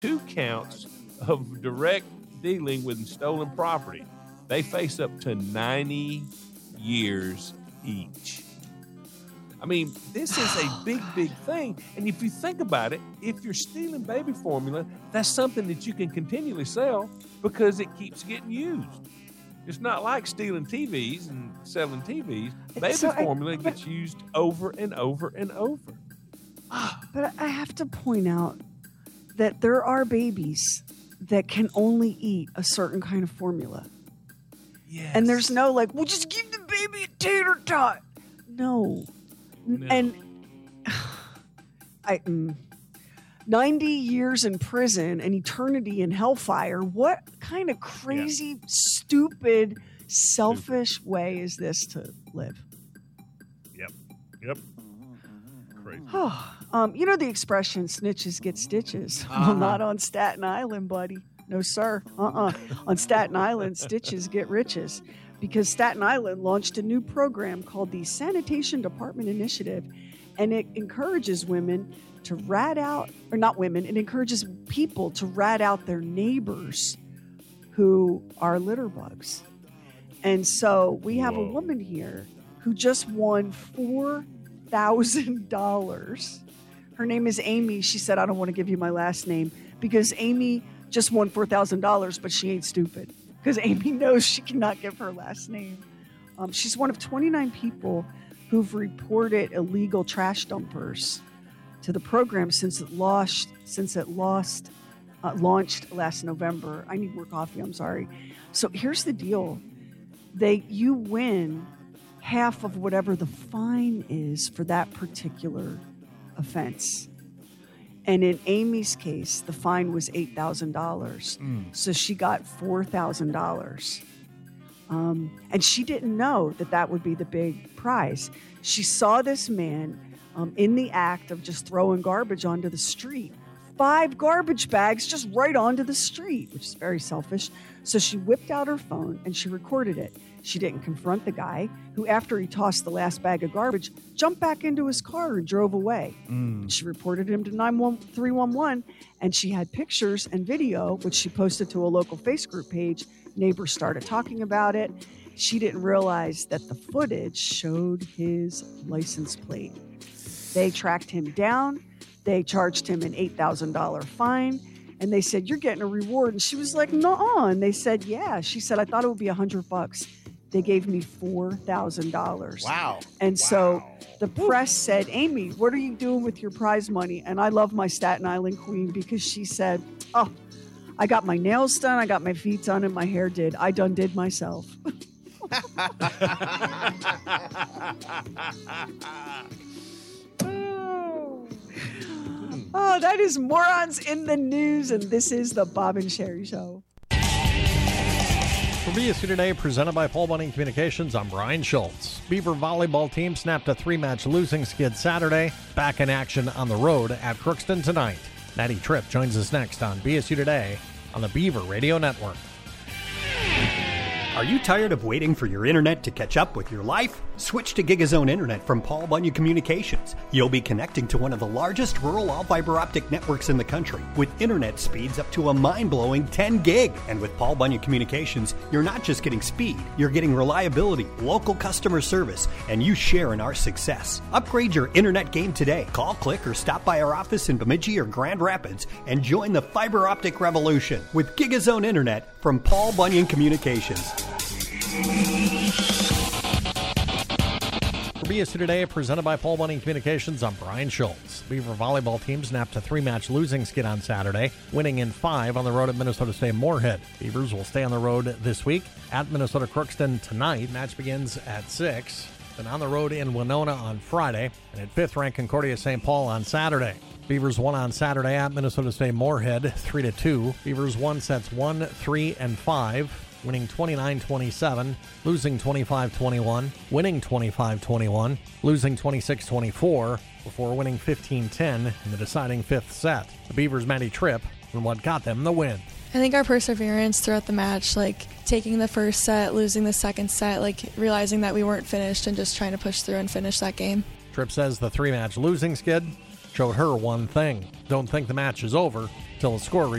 2 counts of direct dealing with stolen property. They face up to 90 years each. I mean, this is a big, big thing. And if you think about it, if you're stealing baby formula, that's something that you can continually sell because it keeps getting used. It's not like stealing TVs and selling TVs. Baby formula gets used over and over and over. But I have to point out that there are babies that can only eat a certain kind of formula. Yes. And there's no like, well, just give the baby a tater tot. No. And 90 years in prison and eternity in hellfire. What kind of crazy, stupid, selfish way is this to live? Yep. Crazy. You know the expression, snitches get stitches. Well, not on Staten Island, buddy. No, sir. On Staten Island, stitches get riches. Because Staten Island launched a new program called the Sanitation Department Initiative, and it encourages women to rat out, or not women, it encourages people to rat out their neighbors who are litter bugs. And so we have a woman here who just won $4,000. Her name is Amy. She said, I don't want to give you my last name because Amy just won $4,000, but she ain't stupid. Because Amy knows she cannot give her last name. She's one of 29 people who've reported illegal trash dumpers to the program since it launched last November. I need more coffee. I'm sorry. So here's the deal: you win half of whatever the fine is for that particular offense. And in Amy's case, the fine was $8,000. So she got $4,000. And she didn't know that would be the big prize. She saw this man in the act of just throwing garbage onto the street. 5 garbage bags just right onto the street, which is very selfish. So she whipped out her phone and she recorded it. She didn't confront the guy who, after he tossed the last bag of garbage, jumped back into his car and drove away. She reported him to 311, and she had pictures and video, which she posted to a local Facebook page. Neighbors started talking about it. She didn't realize that the footage showed his license plate. They tracked him down. They charged him an $8,000 fine. And they said, you're getting a reward. And she was like, nuh-uh. And they said, yeah. She said, I thought it would be $100. They gave me $4,000. Wow. And so the press said, Amy, what are you doing with your prize money? And I love my Staten Island queen because she said, oh, I got my nails done, I got my feet done, and my hair did. I done did myself. Oh, that is Morons in the News, and this is the Bob and Sherry Show. For BSU Today, presented by Paul Bunyan Communications, I'm Brian Schultz. Beaver volleyball team snapped a 3-match losing skid Saturday. Back in action on the road at Crookston tonight. Maddie Tripp joins us next on BSU Today on the Beaver Radio Network. Are you tired of waiting for your internet to catch up with your life? Switch to GigaZone Internet from Paul Bunyan Communications. You'll be connecting to one of the largest rural all-fiber optic networks in the country with internet speeds up to a mind-blowing 10 gig. And with Paul Bunyan Communications, you're not just getting speed, you're getting reliability, local customer service, and you share in our success. Upgrade your internet game today. Call, click, or stop by our office in Bemidji or Grand Rapids and join the fiber optic revolution with GigaZone Internet from Paul Bunyan Communications. For BSU Today, presented by Paul Bunyan Communications, I'm Brian Schultz. Beaver volleyball team snapped a 3-match losing skid on Saturday, winning in 5 on the road at Minnesota State Moorhead. Beavers will stay on the road this week at Minnesota Crookston tonight. Match begins at 6. Then on the road in Winona on Friday, and at 5th-ranked Concordia St. Paul on Saturday. Beavers won on Saturday at Minnesota State Moorhead 3-2. Beavers won sets 1, 3, and 5. Winning 29-27, losing 25-21, winning 25-21, losing 26-24, before winning 15-10 in the deciding 5th set. The Beavers' Maddie Tripp and what got them the win. I think our perseverance throughout the match, taking the first set, losing the second set, realizing that we weren't finished and just trying to push through and finish that game. Tripp says the 3-match losing skid showed her one thing. Don't think the match is over. till the score